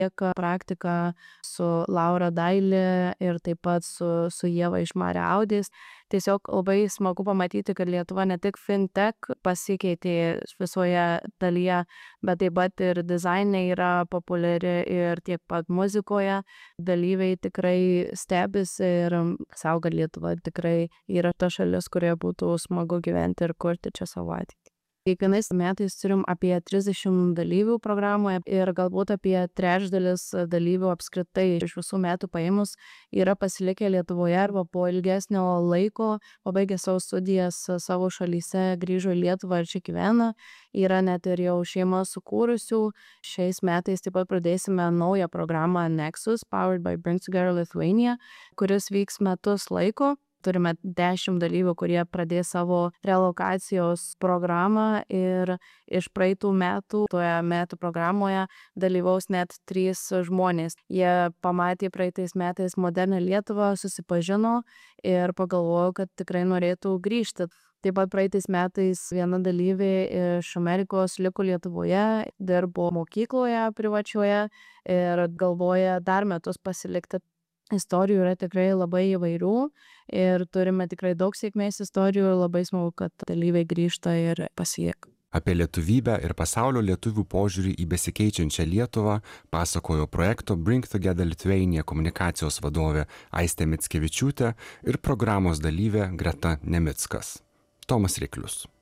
tiek praktiką su Laura Dailė ir taip pat su Ieva iš Mare Audis. Tiesiog labai smagu pamatyti, kad Lietuva ne tik fintech pasikeitė visoje dalyje, bet taip pat ir dizaine yra populiari ir tiek pat muzikoje. Dalyviai tikrai stebisi ir sako, kad Lietuva tikrai yra ta šalis, kurioje būtų smagu gyventi ir kurti čia savo ateitį. Kiekvienais metais turim apie 30 dalyvių programoje ir galbūt apie trečdalis dalyvių apskritai iš visų metų paėmus yra pasilikę Lietuvoje arba po ilgesnio laiko, pabaigę savo studijas savo šalyse, grįžo į Lietuvą ir čia gyvena. Yra net ir jau šeimas sukūrusių. Šiais metais taip pat pradėsime naują programą Nexus, Powered by Bring Together Lithuania, kuris vyks metus laiko. Turime 10 dalyvių, kurie pradės savo relokacijos programą ir iš praeitų metų, toje metų programoje dalyvaus net 3 žmonės. Jie pamatė praeitais metais modernę Lietuvą, susipažino ir pagalvojo, kad tikrai norėtų grįžti. Taip pat praeitais metais viena dalyvė iš Amerikos liko Lietuvoje, dirbo mokykloje privačioje ir galvoja dar metus pasilikti. Istorijų yra tikrai labai įvairių ir turime tikrai daug sėkmės istorijų ir labai smagu, kad dalyviai grįžta ir pasiek. Apie lietuvybę ir pasaulio lietuvių požiūrį į besikeičiančią Lietuvą pasakojo projekto Bring Together Lithuania komunikacijos vadovė Aistė Mickevičiūtė ir programos dalyvė Greta Nemickas. Tomas Riklius.